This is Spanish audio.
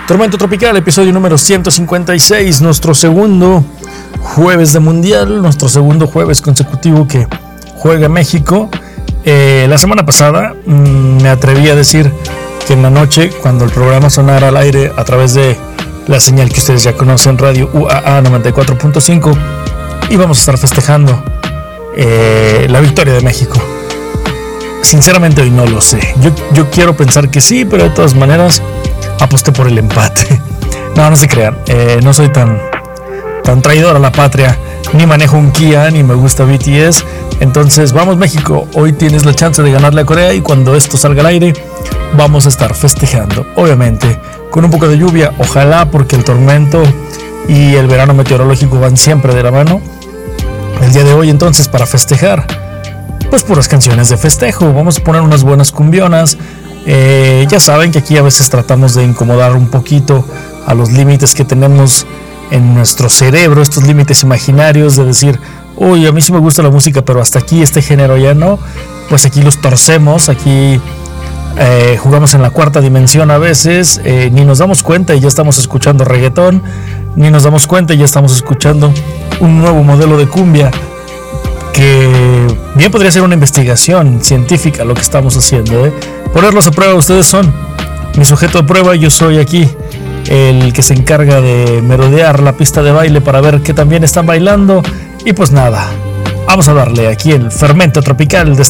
Tormenta Tropical, episodio número 156, nuestro segundo jueves de Mundial, nuestro segundo jueves consecutivo que juega México. La semana pasada me atreví a decir que en la noche, cuando el programa sonara al aire a través de la señal que ustedes ya conocen, Radio UAA 94.5, íbamos a estar festejando la victoria de México. Sinceramente hoy no lo sé. Yo quiero pensar que sí, pero de todas maneras aposté por el empate. No se crean. No soy tan traidor a la patria. Ni manejo un Kia, ni me gusta BTS. Entonces, vamos México. Hoy tienes la chance de ganarle a Corea y cuando esto salga al aire, vamos a estar festejando. Obviamente, con un poco de lluvia. Ojalá, porque el tormento y el verano meteorológico van siempre de la mano. El día de hoy, entonces, para festejar, pues puras canciones de festejo. Vamos a poner unas buenas cumbionas. Ya saben que aquí a veces tratamos de incomodar un poquito a los límites que tenemos en nuestro cerebro, estos límites imaginarios de decir, uy, a mí sí me gusta la música, pero hasta aquí este género ya no. Pues aquí los torcemos, aquí jugamos en la cuarta dimensión a veces, ni nos damos cuenta y ya estamos escuchando reggaetón, ni nos damos cuenta y ya estamos escuchando un nuevo modelo de cumbia, que bien podría ser una investigación científica lo que estamos haciendo, Ponerlos a prueba, ustedes son mi sujeto de prueba, yo soy aquí el que se encarga de merodear la pista de baile para ver qué también están bailando. Y pues nada, vamos a darle aquí el fermento tropical de